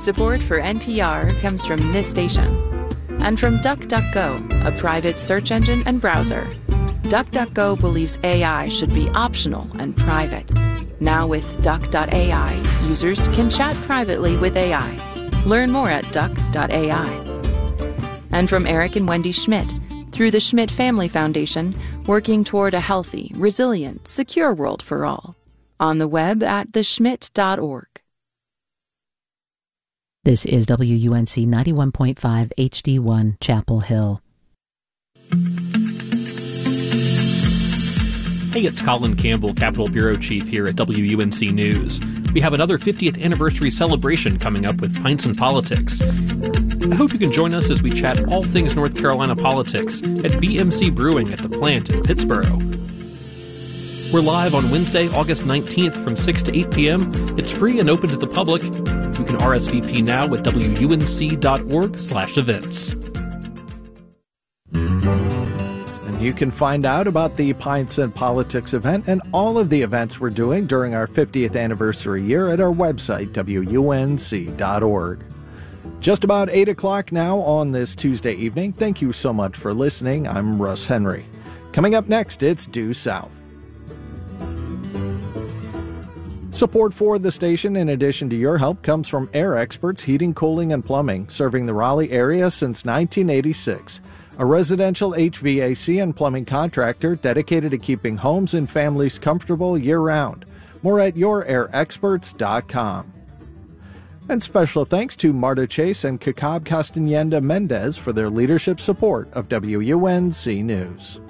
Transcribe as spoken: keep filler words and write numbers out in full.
Support for N P R comes from this station and from DuckDuckGo, a private search engine and browser. DuckDuckGo believes A I should be optional and private. Now with Duck dot A I, users can chat privately with A I. Learn more at Duck dot A I. And from Eric and Wendy Schmidt, through the Schmidt Family Foundation, working toward a healthy, resilient, secure world for all. On the web at the schmidt dot org. This is W U N C ninety-one point five H D one, Chapel Hill. Hey, it's Colin Campbell, Capitol Bureau Chief here at W U N C News. We have another fiftieth anniversary celebration coming up with Pints and Politics. I hope you can join us as we chat all things North Carolina politics at B M C Brewing at the plant in Pittsboro. We're live on Wednesday, August nineteenth from six to eight p.m. It's free and open to the public. You can R S V P now at W U N C dot org slash events. And you can find out about the Pints and Politics event and all of the events we're doing during our fiftieth anniversary year at our website, W U N C dot org. Just about eight o'clock now on this Tuesday evening. Thank you so much for listening. I'm Russ Henry. Coming up next, it's Due South. Support for the station, in addition to your help, comes from Air Experts Heating, Cooling, and Plumbing, serving the Raleigh area since nineteen eighty-six. A residential H V A C and plumbing contractor dedicated to keeping homes and families comfortable year-round. More at your air experts dot com. And special thanks to Marta Chase and Cacab Castaneda Mendez for their leadership support of W U N C News.